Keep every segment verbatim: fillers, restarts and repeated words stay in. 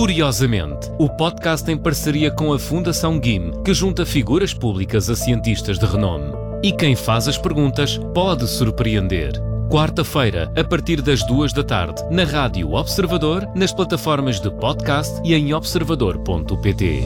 Curiosamente, o podcast em parceria com a Fundação G I M, que junta figuras públicas a cientistas de renome. E quem faz as perguntas pode surpreender. Quarta-feira, a partir das duas da tarde, na Rádio Observador, nas plataformas de podcast e em observador ponto pt.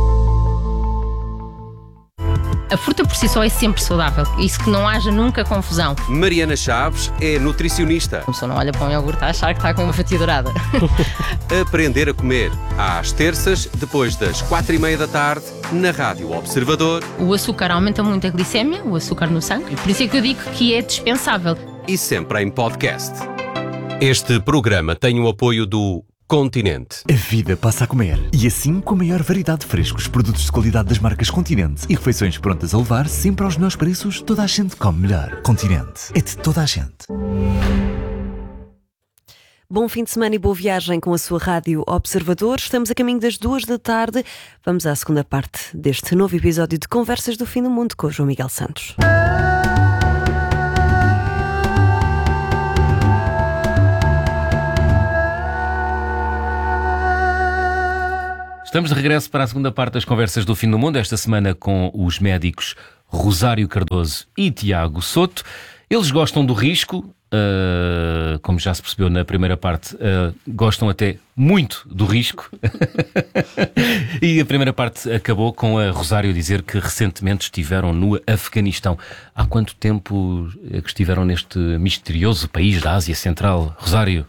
A fruta por si só é sempre saudável. Isso que não haja nunca confusão. Mariana Chaves é nutricionista. A pessoa não olha para um iogurte a achar que está com uma fatia dourada. Aprender a comer. Às terças, depois das quatro e meia da tarde, na Rádio Observador. O açúcar aumenta muito a glicémia, o açúcar no sangue. Por isso é que eu digo que é dispensável. E sempre em podcast. Este programa tem o apoio do Continente. A vida passa a comer. E assim, com a maior variedade de frescos, produtos de qualidade das marcas Continente e refeições prontas a levar, sempre aos melhores preços, toda a gente come melhor. Continente. É de toda a gente. Bom fim de semana e boa viagem com a sua Rádio Observador. Estamos a caminho das duas da tarde. Vamos à segunda parte deste novo episódio de Conversas do Fim do Mundo com o João Miguel Santos. Estamos de regresso para a segunda parte das Conversas do Fim do Mundo, esta semana com os médicos Rosário Cardoso e Tiago Soto. Eles gostam do risco, uh, como já se percebeu na primeira parte, uh, gostam até muito do risco. E a primeira parte acabou com a Rosário dizer que recentemente estiveram no Afeganistão. Há quanto tempo é que estiveram neste misterioso país da Ásia Central? Rosário?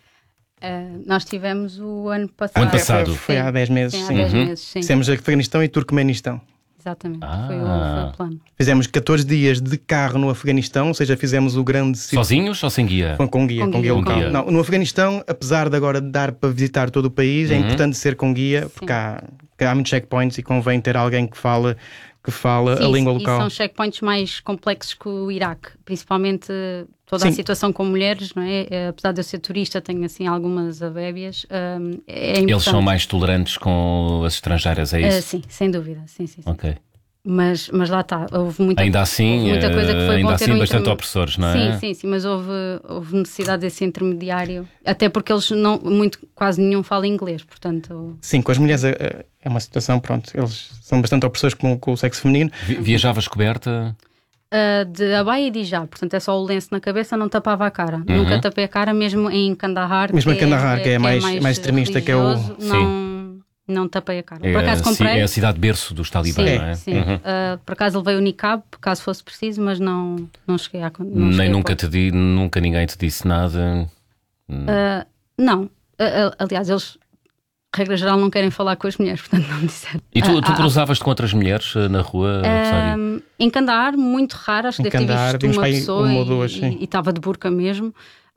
Uh, nós tivemos o ano passado. O ano passado. Foi, foi há dez meses, sim. sim. Há dez Uhum. meses, sim. Fizemos Afeganistão e Turcomenistão. Exatamente, Ah. foi, o, foi o plano. Fizemos catorze dias de carro no Afeganistão, ou seja, fizemos o grande... Sozinhos ou sem guia? Com, com guia, Com com guia guia, local. com guia. Não, no Afeganistão, apesar de agora dar para visitar todo o país, é Uhum. importante ser com guia, porque há, porque há muitos checkpoints e convém ter alguém que fala, que fala Sim, a língua e local. são checkpoints mais complexos que o Iraque, principalmente toda Sim. a situação com mulheres, não é? É, apesar de eu ser turista, tenho assim algumas abébias. Um, é importante. Eles são mais tolerantes com as estrangeiras, é isso? Uh, sim, sem dúvida, sim, sim, sim. Ok. Mas, mas lá está, houve muita, Ainda assim, houve muita coisa que foi ainda bom assim ter um bastante interme- opressores, não é? Sim, sim, sim, mas houve, houve necessidade desse intermediário, até porque eles não, muito, quase nenhum fala inglês, portanto... Sim, com as mulheres é, é uma situação, pronto, eles são bastante opressores com, com o sexo feminino. Vi- Viajavas coberta? Uh, de abaia e de hijab, portanto é só o lenço na cabeça, não tapava a cara. Uhum. Nunca tapei a cara, mesmo em Kandahar. Mesmo em Kandahar, que é mais- mais extremista, que é o- religioso, Não, não tapei a cara. Por É, acaso a, ci- comprei. é a cidade berço dos talibãs, Sim, não é? sim. Uhum. Uh, por acaso levei o niqab, caso fosse preciso, mas não, não cheguei a. Não Nem cheguei a nunca, pôr. te di, nunca ninguém te disse nada. Uh, não. Uh, uh, aliás, eles, regra geral, não querem falar com as mulheres, portanto não disseram. E tu, Ah, tu ah, cruzavas-te com outras mulheres uh, na rua, Rosário? Um, em Kandahar, muito raro, acho que Em deve ter Kandahar, visto vimos uma para aí pessoa uma ou e- duas, e sim. e estava de burca mesmo.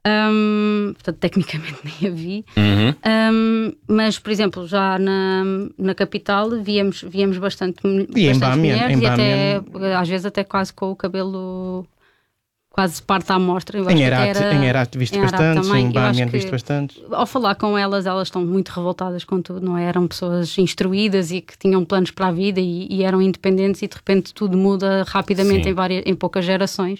Um, portanto, tecnicamente nem a vi. Uhum. Um, mas, por exemplo, já na, na capital víamos, víamos bastante, E em bastante Bamiyan, mulheres em e até, Bamiyan. às vezes até quase com o cabelo quase parte à mostra. Eu acho Em que Herat, era- em Herat visto em Herat bastante, também. em Eu Bamiyan acho que- visto bastante. Ao falar com elas, elas estão muito revoltadas com tudo, não é? Eram pessoas instruídas e que tinham planos para a vida e, e eram independentes e de repente tudo muda rapidamente Sim. em, várias, em poucas gerações.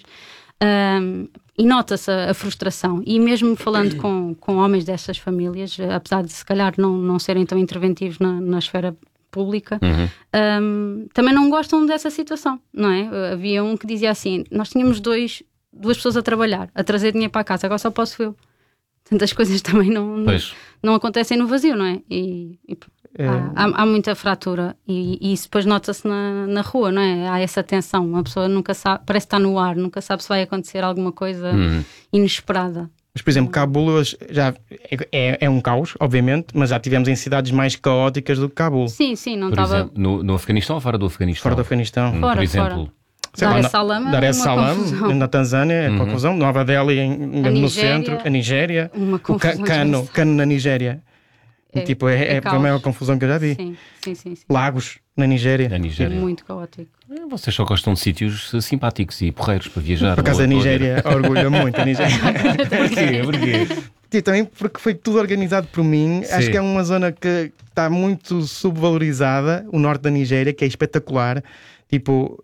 Um, e nota-se a, a frustração. E mesmo falando com, com homens dessas famílias, apesar de se calhar não, não serem tão interventivos na, na esfera pública, Uhum. um, também não gostam dessa situação, não é? Havia um que dizia assim, nós tínhamos dois, duas pessoas a trabalhar, a trazer dinheiro para a casa, agora só posso eu. Portanto, as coisas também não, não, Pois. não acontecem no vazio, não é? E, e É. há, há- há muita fratura e, e isso depois nota-se na, na rua, não é? Há essa tensão, uma pessoa nunca sabe, parece que está no ar, nunca sabe se vai acontecer alguma coisa Uhum. inesperada. Mas, por exemplo, Cabul já é, é, é um caos, obviamente, mas já tivemos em cidades mais caóticas do que Cabul. Sim, sim, não Por estava... exemplo, no, no Afeganistão ou fora do Afeganistão? Fora do Afeganistão. Hum, Fora, Por exemplo, fora. Sei Dar lá, es na- Salaam Dar é es uma Salaam, confusão. na Tanzânia, é Uhum. confusão. Nova Delhi, em, A no Nigéria, centro. A Nigéria. uma O Ca- confusão Cano, desgraçada. Cano na Nigéria. É- tipo, é, é é a caos. maior confusão que eu já vi. Sim, sim, sim, sim. Lagos na Nigéria. na Nigéria. Muito caótico. Vocês só gostam de sítios uh, simpáticos e porreiros para viajar. Por acaso Boa, a boa vida. Nigéria orgulha muito a Nigéria. Porquê? Porquê? E também porque foi tudo organizado por mim. Sim. Acho que é uma zona que está muito subvalorizada, o norte da Nigéria, que é espetacular. Tipo,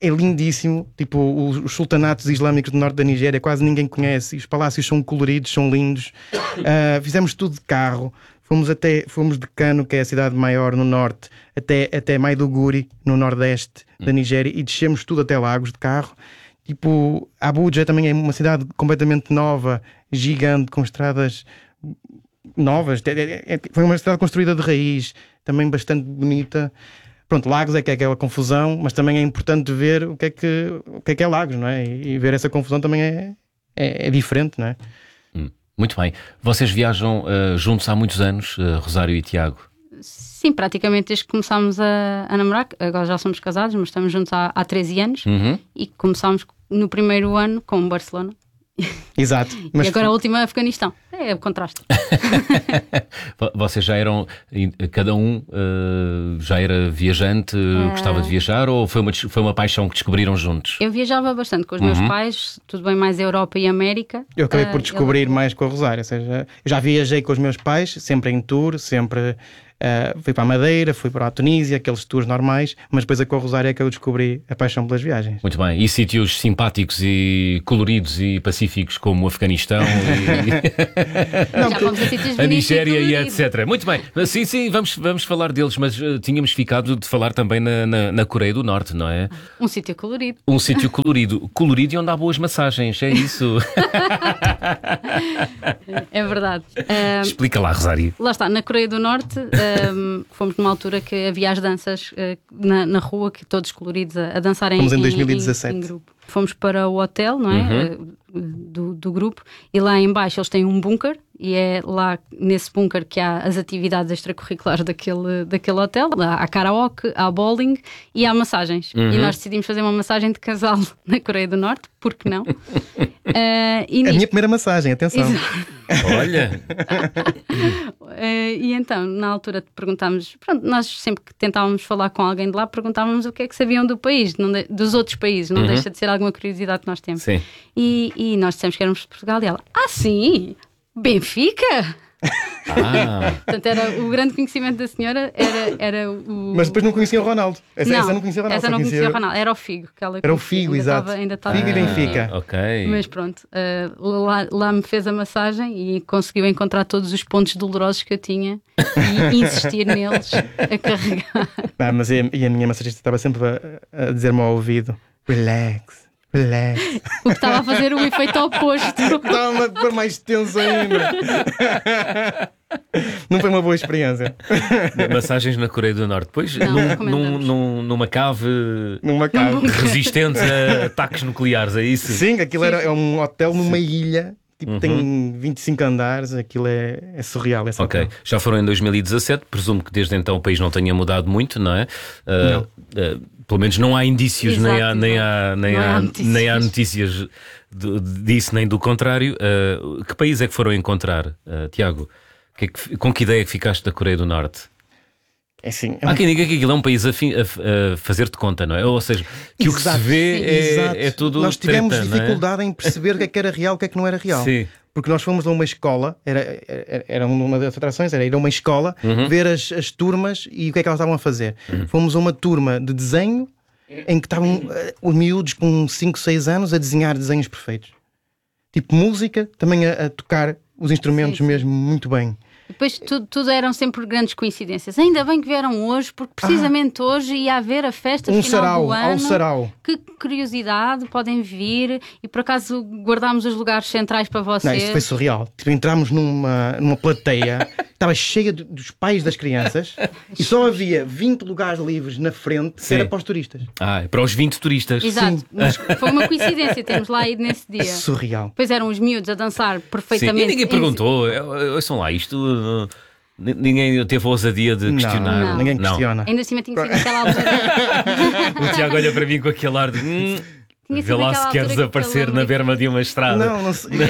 é lindíssimo. Tipo, os, os sultanatos islâmicos do norte da Nigéria quase ninguém conhece. Os palácios são coloridos, são lindos. Uh, fizemos tudo de carro. Fomos, até, fomos de Kano, que é a cidade maior no norte, até, até Maiduguri, no nordeste da Nigéria, e descemos tudo até Lagos de carro. Tipo, Abuja também é uma cidade completamente nova, gigante, com estradas novas. É, é, foi uma cidade construída de raiz, também bastante bonita. Pronto, Lagos é que é aquela confusão, mas também é importante ver o que é que, o que é, que é Lagos, não é? E, e ver essa confusão também é, é, é diferente, não é? Hum, muito bem. Vocês viajam uh, juntos há muitos anos, uh, Rosário e Tiago? Sim, praticamente desde que começámos a, a namorar. Agora já somos casados, mas estamos juntos há, há treze anos. Uhum. E começámos no primeiro ano com Barcelona. Exato. Mas e agora a última é Afeganistão. É o contraste. Vocês já eram, cada um uh, já era viajante, uh... gostava de viajar, ou foi uma, foi uma paixão que descobriram juntos? Eu viajava bastante com os uhum. meus pais, tudo bem mais Europa e América. Eu acabei por descobrir uh, eu... mais com a Rosário, ou seja, eu já viajei com os meus pais, sempre em tour, sempre uh, fui para a Madeira, fui para a Tunísia, aqueles tours normais, mas depois a com a Rosário é que eu descobri a paixão pelas viagens. Muito bem, e sítios simpáticos e coloridos e pacíficos como o Afeganistão e... Não, já fomos a sítios a Nigéria e, e etcétera. Muito bem, sim, sim, vamos, vamos falar deles, mas uh, tínhamos ficado de falar também na, na, na Coreia do Norte, não é? Um sítio colorido. Um sítio colorido. Colorido e onde há boas massagens, é isso? É verdade. Um, Explica lá, Rosário. Lá está, na Coreia do Norte um, fomos numa altura que havia as danças uh, na, na rua, que todos coloridos a, a dançarem fomos em, em dois mil e dezassete. Em, em grupo. Fomos para o hotel, não é? Uhum. Do, do grupo, e lá em baixo eles têm um bunker, e é lá nesse bunker que há as atividades extracurriculares daquele, daquele hotel. Lá há karaoke, há bowling e há massagens. Uhum. E nós decidimos fazer uma massagem de casal na Coreia do Norte, porque não? uh, e a nisto... minha primeira massagem, atenção. Olha! uh, e então, na altura perguntámos, pronto, nós sempre que tentávamos falar com alguém de lá, perguntávamos o que é que sabiam do país, não de, dos outros países, não uhum. deixa de ser alguma curiosidade que nós temos. Sim. E, e nós dissemos que éramos de Portugal, e ela, ah sim, Benfica! Ah. Portanto, era, o grande conhecimento da senhora era, era o... Mas depois não conhecia o Ronaldo. Essa não, essa não conhecia o Ronaldo. Essa não conhecia conhecia o Ronaldo, era o Figo. Que ela era o conhecia, Figo, ainda exato. Estava, ainda estava Figo e Benfica. Ah, ok. Mas pronto, uh, lá, lá me fez a massagem e conseguiu encontrar todos os pontos dolorosos que eu tinha e insistir neles a carregar. Ah, mas e a, e a minha massagista estava sempre a, a dizer-me ao ouvido: relax. Relax. O que estava a fazer o efeito oposto. Estava-me a pôr mais tenso ainda. Não foi uma boa experiência. Massagens na Coreia do Norte. Pois, não, num, num, num, numa cave, numa cave resistente a ataques nucleares, é isso? Sim, aquilo era, é um hotel numa Sim. ilha. Tipo, uhum. tem vinte e cinco andares, aquilo é, é surreal. Ok, hotel. Já foram em dois mil e dezassete, presumo que desde então o país não tenha mudado muito, não é? Uh, não. Uh, pelo menos não há indícios, Exato, nem há, nem há, nem há, há notícias, nem há notícias de, disso, nem do contrário. Uh, que país é que foram encontrar, uh, Tiago? Que é que, com que ideia é que ficaste da Coreia do Norte? É assim, é Há quem diga que aquilo é um país a, fi, a, a fazer-de conta, não é? Ou seja, que Exato, o que se vê é, é tudo. Nós tivemos treta, dificuldade não é? em perceber o que é que era real e o que é que não era real. Sim. Porque nós fomos a uma escola, era, era, era uma das atrações, era ir a uma escola, uhum. ver as, as turmas e o que é que elas estavam a fazer. Uhum. Fomos a uma turma de desenho em que estavam uh, os miúdos com cinco, seis anos a desenhar desenhos perfeitos. Tipo música, também a, a tocar os instrumentos sim, sim. mesmo muito bem. Depois tudo, tudo eram sempre grandes coincidências. Ainda bem que vieram hoje, porque precisamente ah, hoje ia haver a festa um final sarau, do ano. Ao sarau. Que curiosidade, podem vir. E por acaso guardámos os lugares centrais para vocês. Não, isto foi surreal. Tipo, entramos numa, numa plateia, estava cheia de, dos pais das crianças e só havia vinte lugares livres na frente, que era para os turistas. Ah, para os vinte turistas. Exato, Sim. mas foi uma coincidência termos lá ido nesse dia. É surreal. Depois eram os miúdos a dançar perfeitamente. Sim. E ninguém perguntou, ouçam lá, isto... Ninguém teve a ousadia de questionar. Não, não. Ninguém questiona. Não. Ainda assim tinha sido aquela altura. O Tiago olha para mim com aquele ar de hum, vê lá se queres aparecer na berma de uma estrada. Não, não sei.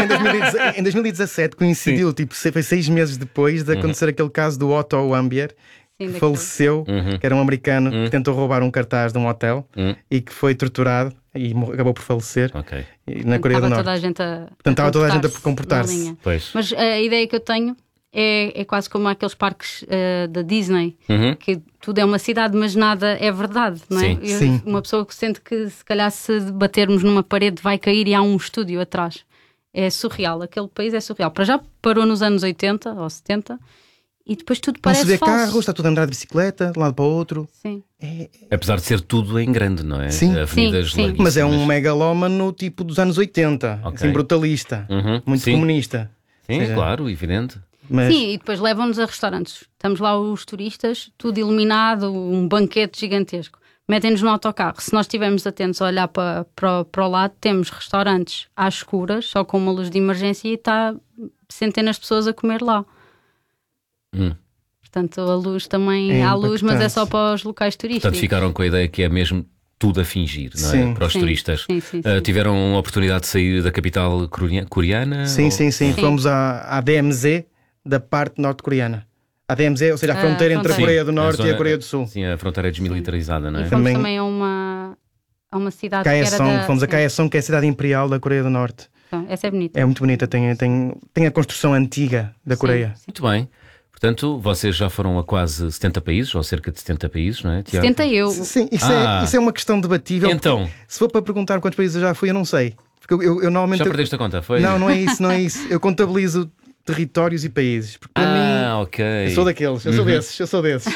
Em dois mil e dezassete coincidiu, Sim. tipo, foi seis meses depois de acontecer uhum. aquele caso do Otto Wambier, que Sim, faleceu, uhum. que era um americano uhum. que tentou roubar um cartaz de um hotel uhum. e que foi torturado e acabou por falecer okay. na Coreia do Norte. Toda a gente a, Portanto, estava toda a gente a comportar-se. Mas a ideia que eu tenho é, é quase como aqueles parques uh, da Disney, Uhum. que tudo é uma cidade, mas nada é verdade, não é? Sim. Eu- Sim. Uma pessoa que sente que se calhar se batermos numa parede vai cair e há um estúdio atrás. É surreal, aquele país é surreal. Para já parou nos anos oitenta ou setenta e depois tudo Não parece se vê falso. carros, está tudo a andar de bicicleta, de um lado para o outro. Sim. Apesar de ser tudo em grande, não é? Sim. Avenidas Sim, sim. larguíssimas. Mas é um megalómano tipo dos anos oitenta, Ok. assim, brutalista, Uhum. muito Sim. comunista. Sim, Seja, claro, evidente. Mas Sim, e depois levam-nos a restaurantes. Estamos lá os turistas, tudo iluminado, um banquete gigantesco. Metem-nos no autocarro. Se nós estivermos atentos a olhar para, para, para o lado, temos restaurantes às escuras, só com uma luz de emergência, e está centenas de pessoas a comer lá. Hum. Portanto, a luz também É há luz, mas é impactante. só para os locais turísticos. Portanto, ficaram com a ideia que é mesmo tudo a fingir, não é? Sim. Para os Sim, turistas. sim, sim, Ah, sim. tiveram a oportunidade de sair da capital coreana? coreana sim, ou- sim, sim, Sim. fomos à, à D M Z da parte norte-coreana. A D M Z, ou seja, a A fronteira entre a fronteira. Coreia do Sim, Norte a e a zona- Coreia do Sul. Sim, a fronteira é desmilitarizada, não é? E fomos Também- também a uma, a uma cidade que era Kaesong, da... fomos a sim. Kaesong, que é a cidade imperial da Coreia do Norte. Então, essa é bonita. É muito bonita, tem, tem, tem a construção antiga da Sim, Coreia. sim. Muito bem. Portanto, vocês já foram a quase setenta países, ou cerca de setenta países, não é, Tiago? setenta eu. Sim, isso, Ah. é, isso é uma questão debatível. Então, Se for para perguntar quantos países eu já fui, eu não sei. Porque eu, eu, eu normalmente. já perdeste a conta, foi? Não, não é isso, não é isso. Eu contabilizo territórios e países. Porque para mim. Ah, ok. Eu sou daqueles, eu sou Uhum. desses, eu sou desses.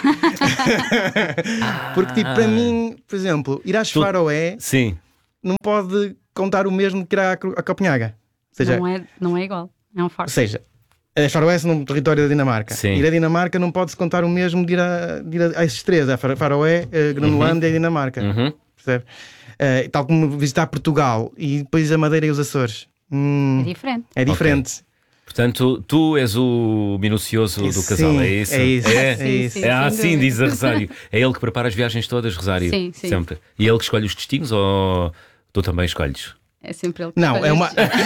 Porque, tipo, para mim, por exemplo, ir às Tu- Faroé Sim. não pode contar o mesmo que ir à, a Copenhaga. Ou seja, Não, é, não é igual. É um ou facto. seja, as Faroé são no território da Dinamarca. Sim. Ir à Dinamarca não pode-se contar o mesmo de ir a, de ir a, a esses três: a Far- Faroé, a Groenlândia e a Dinamarca. Uhum. Percebe? Eh, tal como visitar Portugal e depois a Madeira e os Açores. Hum, É diferente. é diferente. Portanto, tu és o minucioso do Sim, casal, é isso? é isso, É, é isso. É, ah, sem sim, dúvida. diz a Rosário. É ele que prepara as viagens todas, Rosário. Sim, sim. Sempre. E é ele que escolhe os destinos ou tu também escolhes? É sempre ele que Não, escolhe é uma. estes-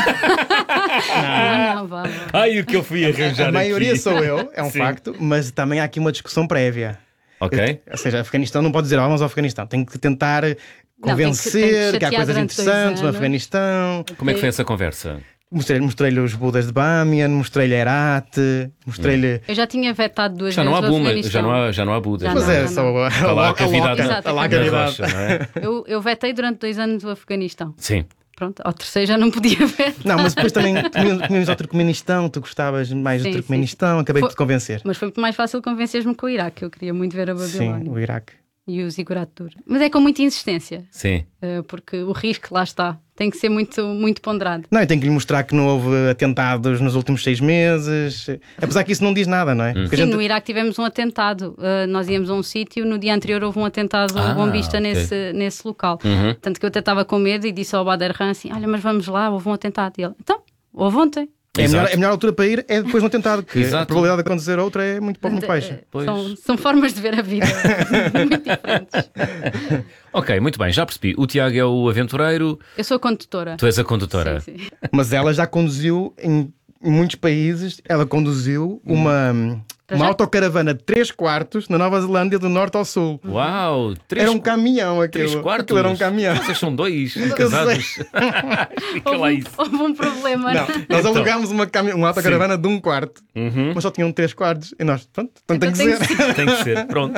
Não, não, vá, vá. Ai, o que eu fui arranjar A maioria aqui. sou eu, é um Sim. facto, mas também há aqui uma discussão prévia. Ok. Ou seja, Afeganistão não pode dizer, oh, vamos ao Afeganistão. Tem que tentar tem que- convencer tem que que, há chatear coisas durante dois interessantes no anos. Afeganistão. Como é que foi essa conversa? Mostrei-lhe mostrei os Budas de Bamiyan, mostrei-lhe Herat, mostrei-lhe. Eu já tinha vetado duas Já não há vezes o Buma, Afeganistão. já não há, já não há Buda. Já Mas não, é já só não. a, Está lá a cavidade Exato, a lá a é na cavidade. rocha, não é? Eu, eu vetei durante dois anos o Afeganistão. Sim. Pronto, ao terceiro já não podia ver. Não, mas depois também tínhamos tínhamos ao Turcomenistão, tu gostavas mais do Sim, sim, Turcomenistão, acabei Foi- de te convencer. Mas foi muito mais fácil convencer-me com o Iraque. Eu queria muito ver a Babilónia Sim, o Iraque. e o Ziggurat Tour. Mas é com muita insistência, Sim. eh, porque o risco lá está. Tem que ser muito, muito ponderado. Não, eu tenho que lhe mostrar que não houve atentados nos últimos seis meses. Apesar que isso não diz nada, não é? Porque a Sim, gente- no Iraque tivemos um atentado. Uh, nós íamos a um sítio, no dia anterior houve um atentado Ah, bombista ok. nesse, nesse local. Uhum. Tanto que eu até estava com medo e disse ao Bader Khan assim: olha, mas vamos lá, houve um atentado. E ele: então, houve ontem. É a, melhor, Exato. a melhor altura para ir é depois de um atentado, que Exato. a probabilidade de acontecer outra é muito, muito baixa. Eh, Pois. São, são formas de ver a vida muito diferentes. Ok, muito bem, já percebi. O Tiago é o aventureiro, Eu sou condutora. tu és a condutora. Sim, sim. Mas ela já conduziu em, em muitos países, ela conduziu uma, Para uma já- autocaravana de três quartos na Nova Zelândia do norte ao sul. Uau, três, Era um caminhão aquilo. três quartos. Aquilo era um caminhão. Vocês são dois Eu casados. Fica lá Houve, isso. um, houve um problema. Não, nós alugámos uma, cami- uma autocaravana de um quarto, Uhum. mas só tinham três quartos. E nós, pronto, então tem que Então tem ser. Tem que ser, pronto.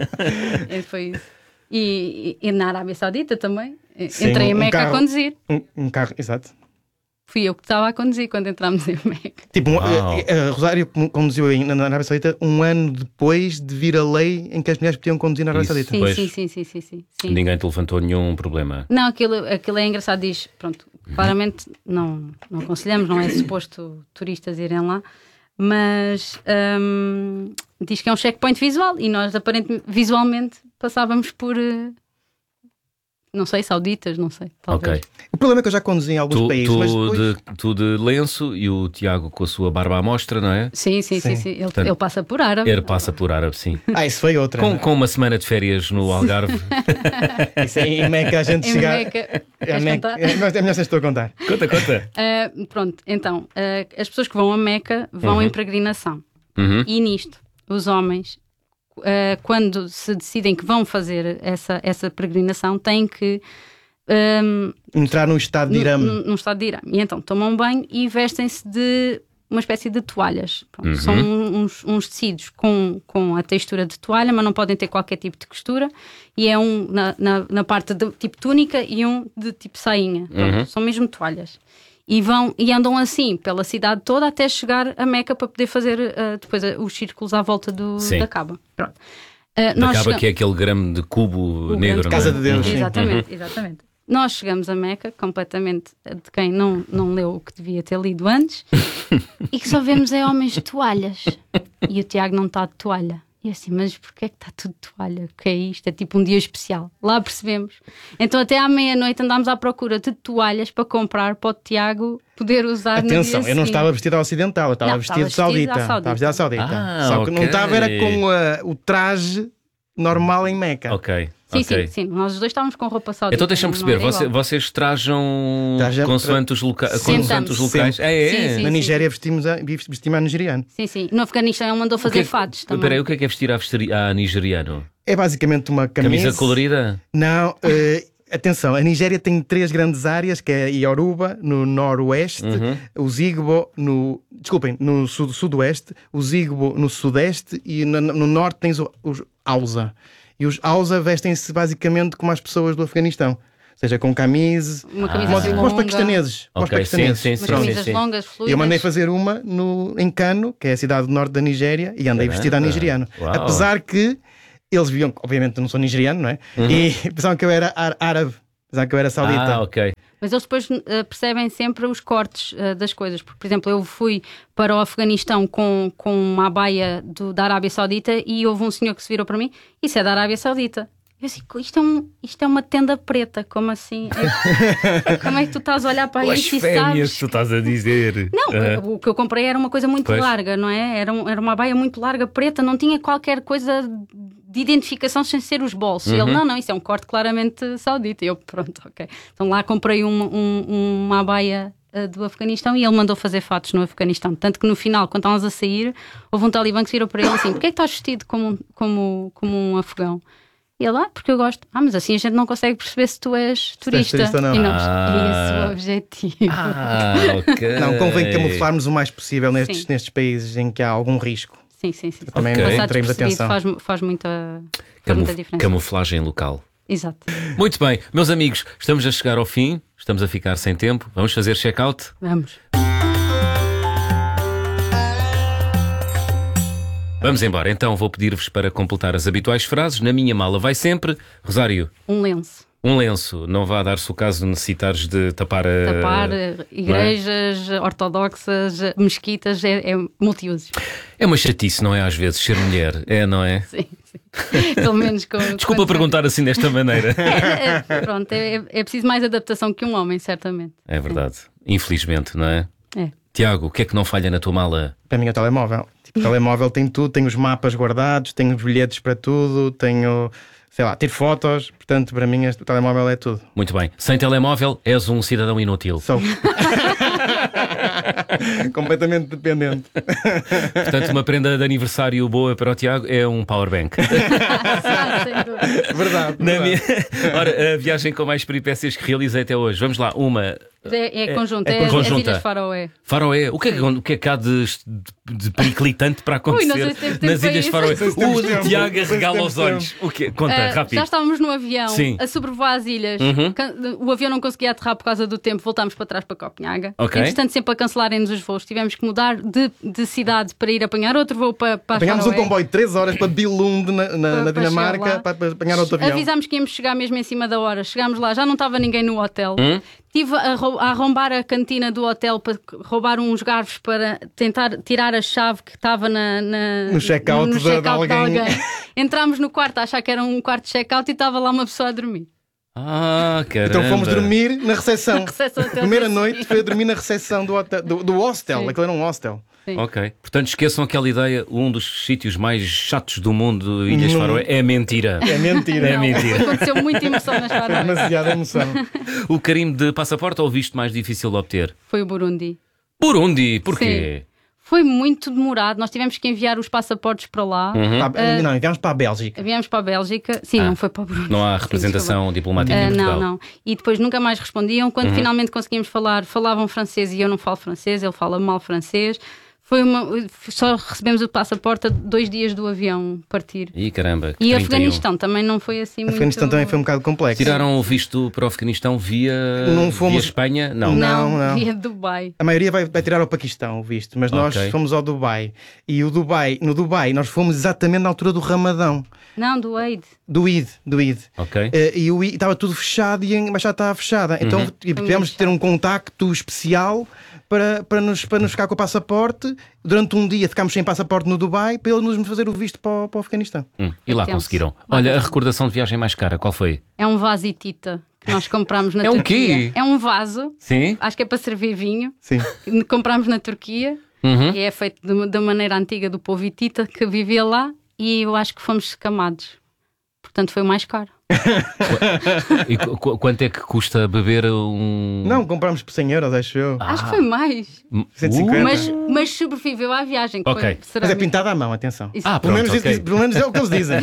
É, foi isso. E, e na Arábia Saudita também. Sim, Entrei em um Meca carro- a conduzir. Um, um carro, exato. Fui eu que estava a conduzir quando entrámos em Meca. Tipo, um, Uau. a, a Rosário conduziu em- na na Arábia Saudita um ano depois de vir a lei em que as mulheres podiam conduzir na Arábia Isso. Saudita. Sim, Pois. sim, sim, sim, sim, sim, sim. Ninguém te levantou nenhum problema. Não, aquilo, aquilo é engraçado, diz, pronto, claramente não, não aconselhamos, não é suposto turistas irem lá, mas hum, diz que é um checkpoint visual e nós aparentemente, visualmente, passávamos por, eh, não sei, sauditas, não sei, talvez. Ok. O problema é que eu já conduzi em alguns Tu, países, tu mas depois... de, tu de lenço e o Tiago com a sua barba à mostra, não é? Sim, sim, sim, Sim. sim. Ele, Portanto, ele passa por árabe. Ele passa por árabe, sim. Ah, isso foi outra. Com, com uma semana de férias no Algarve. Isso é em Meca a gente Em chegar... Meca, É, queres Meca... contar? é, mas é melhor se estou a contar. Conta, conta. Uh, pronto, então, uh, as pessoas que vão a Meca vão Uhum. em peregrinação. Uhum. E nisto, os homens, uh, quando se decidem que vão fazer essa, essa peregrinação, têm que. Um, Entrar num estado de num- irame. num- num estado de irame. E então tomam banho e vestem-se de uma espécie de toalhas. Pronto, Uhum. São uns, uns tecidos com, com a textura de toalha, mas não podem ter qualquer tipo de costura. E é um na, na, na parte de tipo túnica e um de tipo sainha. Pronto, Uhum. São mesmo toalhas. E, vão, e andam assim pela cidade toda até chegar a Meca para poder fazer uh, depois uh, os círculos à volta do, Sim. da Caba. Pronto. Uh, Da nós Caba, chegamos- que é aquele grande de cubo O negro. grande não é? Casa de Deus, sim. Exatamente, exatamente. Nós chegamos a Meca, completamente de quem não, não leu o que devia ter lido antes, e que só vemos é homens de toalhas. E o Tiago não está de toalha. E eu assim, mas porquê é que está tudo de toalha? O que é isto? É tipo um dia especial. Lá percebemos. Então até à meia-noite andámos à procura de toalhas para comprar para o Tiago poder usar no dia Atenção, eu não seguinte. estava vestido ao ocidental, eu estava Não, vestido de estava vestido saudita. à saudita. Estava vestido à saudita. Ah, Só que não ok. estava era com a- o traje normal em Meca. Ok. Sim, ok. sim, sim. Nós os dois estávamos com roupa saudita. Então deixa-me não perceber, era você- igual. vocês trajam Traja- consoante os, loca... Sentamos. consoante os locais? Sempre. Ah, é? Sim, sim. Na Nigéria vestimos a, vestimos a nigeriano. Sim, sim. No Afeganistão ele mandou O que fazer é que- fatos também. Espera aí, o que é que é vestir a, vestir a nigeriano? É basicamente uma camisa. Camisa colorida? Não, eh, atenção, a Nigéria tem três grandes áreas, que é a Yoruba no noroeste, Uhum. os Igbo no, desculpem, no sud sudoeste, os Igbo no sudeste e no, no norte tens o- os Hausa. E os Hausa vestem-se basicamente como as pessoas do Afeganistão, ou seja, com camisa, Uma camisa como, assim os- como os longa, paquistaneses. como os Ok, sim, paquistaneses. sim, umas sim, Pronto. sim, camisas sim. longas, fluidas. Eu mandei fazer uma no, em Kano, que é a cidade do norte da Nigéria, e andei Caramba. vestido a nigeriano. Uau. Apesar que eles viam, que, obviamente eu não sou nigeriano, não é? E pensavam que eu era ar- árabe, pensavam que eu era saudita. Ah, ok. Mas eles depois eh, percebem sempre os cortes eh, das coisas. Porque, por exemplo, eu fui para o Afeganistão com, com uma abaia do, da Arábia Saudita e houve um senhor que se virou para mim, isso é da Arábia Saudita. Eu assim, isto é, um, isto é uma tenda preta, como assim? É- como é que tu estás a olhar para isso e sabes? tu estás a dizer. Não, o que eu comprei era uma coisa muito Pois. larga, não é? Era, um- era uma abaia muito larga, preta, não tinha qualquer coisa de identificação sem ser os bolsos. Uhum. Ele, não, não, isso é um corte claramente saudita. E eu, pronto, ok. Então lá comprei uma, um- uma abaia eh, do Afeganistão e ele mandou fazer fatos no Afeganistão. Tanto que no final, quando estávamos a sair, houve um talibã que se virou para ele assim: porquê é que estás vestido como, um- como, como um afegão? E ele, ah, porque eu gosto. Ah, mas assim a gente não consegue perceber se tu és turista. turista ou não. E nós, Ah. é esse o objetivo. Ah, ok. Não, convém camuflarmos o mais possível nestes, Sim. nestes países em que há algum risco. Sim, sim, sim. Também Ok. Passar teremos despercebido atenção. faz, faz, muita, faz Camu- muita diferença. Camuflagem local. Exato. Muito bem, meus amigos, estamos a chegar ao fim, estamos a ficar sem tempo. Vamos fazer check-out? Vamos. Vamos embora. Então vou pedir-vos para completar as habituais frases. Na minha mala vai sempre, Rosário, Um lenço. um lenço. Não vá dar-se o caso de necessitares de tapar a... Tapar eh, igrejas ortodoxas, eh, mesquitas, é, é multiusos. É uma chatice, não é? Às vezes, ser mulher. É, não é? Sim, sim. Pelo menos com. Desculpa quando- perguntar assim desta maneira. É, é, pronto, é, é preciso mais adaptação que um homem, certamente. É verdade. Infelizmente, não é? É. Tiago, o que é que não falha na tua mala? Para mim é o telemóvel. Tipo, o telemóvel tem tudo, tem os mapas guardados, tem os bilhetes para tudo, tenho, sei lá, ter fotos. Portanto, para mim este, o telemóvel é tudo. Muito bem. Sem telemóvel, és um cidadão inútil. Sou completamente dependente. Portanto, uma prenda de aniversário boa para o Tiago é um powerbank. Ah, sem dúvida. Verdade. Na verdade. minha... Ora, a viagem com mais peripécias que realizei até hoje. Vamos lá, uma. É, é conjunto, é é, as- conjunta. as Ilhas Faroé. Faroé. O que é que, o que, é que há de, de, de periclitante para acontecer Ui, não sei se temos tempo nas para Ilhas isso. Faroé? Não sei se temos O tempo. Tiago Não sei se regala temos os olhos. O quê? Conta, Ah, rápido. já estávamos no avião Sim. a sobrevoar as ilhas. Uhum. Can- O avião não conseguia aterrar por causa do tempo, voltámos para trás para Copenhaga. Ok. Entretanto, sempre a cancelarem-nos os voos, tivemos que mudar de, de cidade para ir apanhar outro voo para, para as Apanhámos um Faroé. comboio de três horas para Billund, na, na, Para- na para chegar Dinamarca, lá. para, para apanhar outro avião. Avisámos que íamos chegar mesmo em cima da hora. Chegámos lá, já não estava ninguém no hotel. Hum? Estive a, rou- a arrombar a cantina do hotel para roubar uns garfos para tentar tirar a chave que estava na, na- No check-out no de- de check-out alguém. Entramos no quarto a achar que era um quarto de check-out e estava lá uma pessoa a dormir. Ah, caramba. Então fomos dormir na recepção. Na recepção do hotel. Primeira noite foi a dormir na recepção do, hotel, do, do hostel. Sim. Aquilo era um hostel. Sim. Ok. Portanto, esqueçam aquela ideia, um dos sítios mais chatos do mundo, Ilhas Não. Faroé, é mentira. É mentira. É mentira. Aconteceu muita emoção nas Faroé. Demasiada emoção. O carimbo de passaporte ou o visto mais difícil de obter? Foi o Burundi. Burundi, porquê? Foi muito demorado, nós tivemos que enviar os passaportes para lá. Uhum. Para- não, enviámos para a Bélgica. Viemos para a Bélgica, sim, Ah, não foi para o Bruno. Não há Sim, representação diplomática desculpa. em Ah, Portugal. não, não. E depois nunca mais respondiam. Quando Uhum. finalmente conseguimos falar, falavam francês e eu não falo francês, ele fala mal francês. Foi uma, só recebemos o passaporte a dois dias do avião partir. Ih, caramba. que E trinta e um. Afeganistão também não foi assim muito... Afeganistão também foi um bocado complexo. Tiraram o visto para o Afeganistão via, Não fomos- via Espanha? Não. Não. Não, não. via Dubai. A maioria vai, vai tirar ao Paquistão o visto, mas nós Ok. fomos ao Dubai. E o Dubai, no Dubai, nós fomos exatamente na altura do Ramadão, Não, do Eid. do Eid, do Eid. Ok. Eh, e o Eid estava tudo fechado e a embaixada estava fechada. Então Uhum. e tivemos de ter um contacto especial para, para, nos, para nos ficar com o passaporte. Durante um dia ficámos sem passaporte no Dubai para ele nos fazer o visto para, o- para o Afeganistão. Hum, e lá Tenso. conseguiram. Olha, a recordação de viagem mais cara, qual foi? É um vasitita que nós compramos na É um Turquia. quê? É um vaso, Sim? acho que é para servir vinho. Sim. Compramos na Turquia. Uhum. E é feito de- da maneira antiga do povo hitita que vivia lá e eu acho que fomos escamados. Portanto, foi o mais caro. E qu- qu- quanto é que custa beber um. Não, compramos por cem euros, acho eu. Acho que foi mais. Uh, cento e cinquenta. Mas, mas sobreviveu à viagem. Que Ok. foi Mas é cerâmica. pintado à mão, atenção. Isso. Ah, Pelo pronto, menos, ok. isso- pelo menos é o que eles dizem.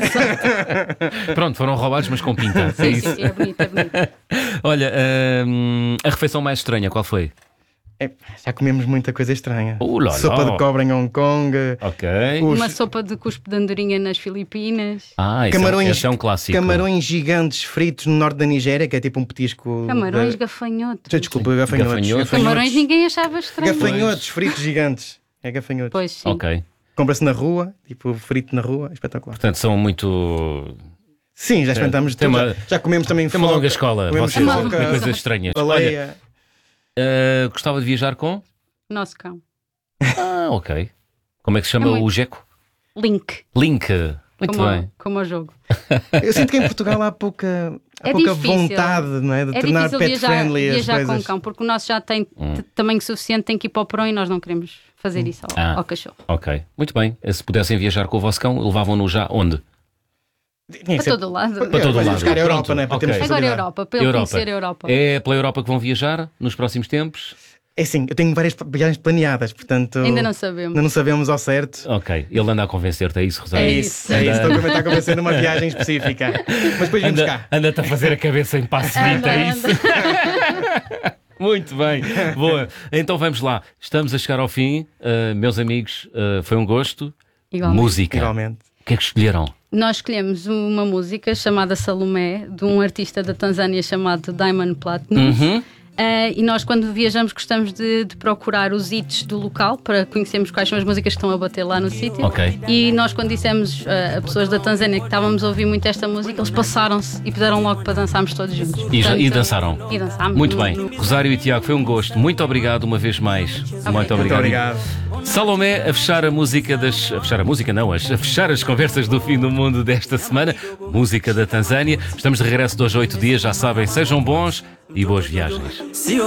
Pronto, foram roubados, mas com pinta. É Sim, sim, isso. sim, é bonito, é bonito. Olha, hum, a refeição mais estranha, qual foi? É, já comemos muita coisa estranha. Uh, lá, Sopa lá. de cobra em Hong Kong. Ok. Os Uma sopa de cuspe de andorinha nas Filipinas. Ah, esse, camarões, é, esse é um clássico. camarões gigantes fritos no norte da Nigéria, que é tipo um petisco. Camarões de... gafanhotos. Desculpa, gafanhotos. Gafanhotos. Camarões ninguém achava estranho. Gafanhotos fritos gigantes. É gafanhotos. Pois sim. Ok. Compra-se na rua, tipo frito na rua, espetacular. Portanto, são muito. Sim, já experimentámos Tem tudo. uma- Já, já comemos também Tem uma foca, longa escola. comemos Vocês foca, têm coisas estranhas. Olha, baleia. uh, gostava de viajar com. Nosso cão. Ah, ok. Como é que se chama É muito- o Jeco? Link. Link. Muito como, bem. como o jogo. Eu sinto que em Portugal há pouca, há É pouca difícil. vontade, não é? De É tornar difícil pet viajar, friendly as viajar com coisas. o cão, porque o nosso já tem Hum. t- tamanho suficiente, tem que ir para o porão e nós não queremos fazer isso ao, Ah. ao cachorro. Ok. Muito bem. Se pudessem viajar com o vosso cão, levavam-no já onde? Tinha Para que ser- todo lado. Para todo Vais lado. buscar a Europa, Pronto, não é? Para ok. termos Agora a facilidade. Europa, para ele conhecer a Europa. É pela Europa que vão viajar nos próximos tempos? É assim, eu tenho várias viagens planeadas, portanto. Ainda não sabemos. Ainda não sabemos ao certo. Ok. Ele anda a convencer-te, é isso, Rosário? É É isso. isso, é isso. Estou a tentar convencer numa viagem específica. Mas depois vimos Anda- cá. Anda-te a fazer a cabeça em passo vinte, é isso? Muito bem, boa. Então vamos lá. Estamos a chegar ao fim, uh, meus amigos. Uh, foi um gosto. Igualmente. Música. Igualmente. O que é que escolheram? Nós escolhemos uma música chamada Salomé, de um artista da Tanzânia chamado Diamond Platinum. Uhum. Uh, e nós, quando viajamos, gostamos de, de procurar os hits do local para conhecermos quais são as músicas que estão a bater lá no sítio. Ok. E nós, quando dissemos uh, a pessoas da Tanzânia que estávamos a ouvir muito esta música, eles passaram-se e puseram logo para dançarmos todos juntos. E, já- e Portanto, dançaram? E dançámos. Muito No- bem. no- Rosário e Tiago, foi um gosto. Muito obrigado uma vez mais. Muito Muito obrigado. obrigado. Salomé a fechar a música das. A fechar a música, não, a fechar as conversas do fim do mundo desta semana. Música da Tanzânia. Estamos de regresso de hoje a oito dias, já sabem, sejam bons e boas viagens.